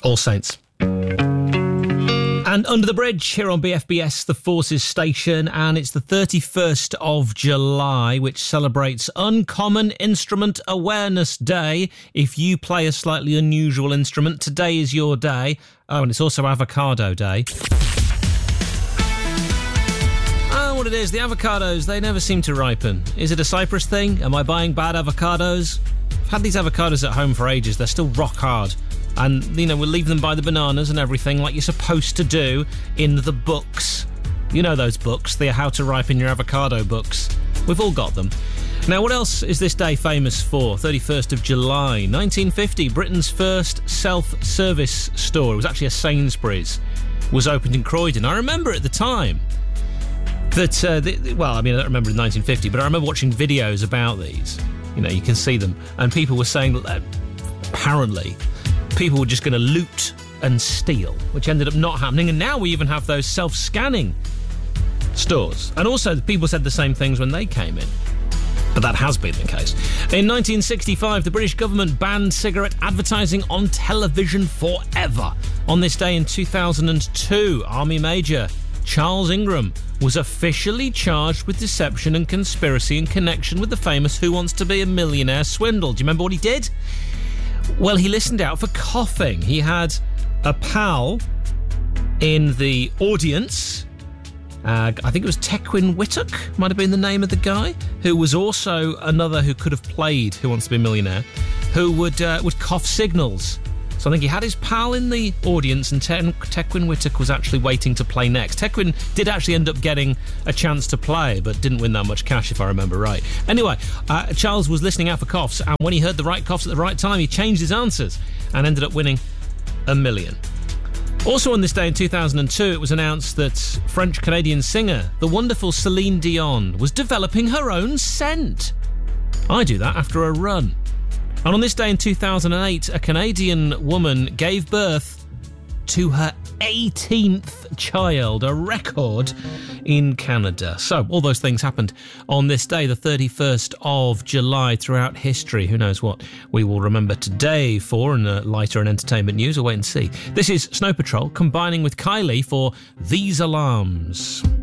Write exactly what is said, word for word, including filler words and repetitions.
All Saints. And Under the Bridge here on B F B S, the Forces Station, and it's the thirty-first of July, which celebrates Uncommon Instrument Awareness Day. If you play a slightly unusual instrument, today is your day. Oh, and it's also Avocado Day. Oh, what it is, the avocados, they never seem to ripen. Is it a Cyprus thing? Am I buying bad avocados? I've had these avocados at home for ages. They're still rock hard. And, you know, we'll leave them by the bananas and everything like you're supposed to do in the books. You know those books, the How to Ripen Your Avocado books. We've all got them. Now, what else is this day famous for? thirty-first of July, nineteen fifty, Britain's first self-service store. It was actually a Sainsbury's. Was opened in Croydon. I remember at the time that, uh, the, well, I mean, I don't remember in nineteen fifty, but I remember watching videos about these. You know, you can see them. And people were saying that, uh, apparently, people were just going to loot and steal, which ended up not happening. And now we even have those self-scanning stores. And also, people said the same things when they came in. But that has been the case. In nineteen sixty-five, the British government banned cigarette advertising on television forever. On this day in two thousand two, Army Major Charles Ingram was officially charged with deception and conspiracy in connection with the famous Who Wants to Be a Millionaire swindle. Do you remember what he did? Well, he listened out for coughing. He had a pal in the audience. Uh, I think it was Tequin Whittock, might have been the name of the guy, who was also another who could have played Who Wants to Be a Millionaire, who would uh, would cough signals. So I think he had his pal in the audience, and Te- Tequin Whittock was actually waiting to play next. Tequin did actually end up getting a chance to play, but didn't win that much cash, if I remember right. Anyway, uh, Charles was listening out for coughs, and when he heard the right coughs at the right time, he changed his answers and ended up winning a million. Also on this day in two thousand two, it was announced that French-Canadian singer, the wonderful Celine Dion, was developing her own scent. I do that after a run. And on this day in two thousand eight, a Canadian woman gave birth to her eighteenth child, a record in Canada. So, all those things happened on this day, the thirty-first of July, throughout history. Who knows what we will remember today for, and uh, lighter and entertainment news. We'll wait and see. This is Snow Patrol, combining with Kylie for These Alarms.